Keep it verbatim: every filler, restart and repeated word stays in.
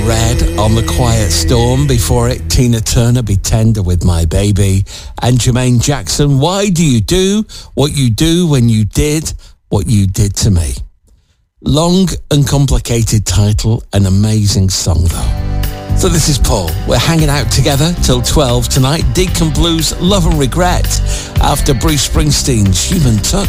Red on The Quiet Storm. Before it, Tina Turner, Be Tender With My Baby. And Jermaine Jackson, Why Do You Do What You Do When You Did What You Did To Me? Long and complicated title, an amazing song though. So this is Paul. We're hanging out together till twelve tonight. Deacon Blues, Love and Regret, after Bruce Springsteen's Human Touch.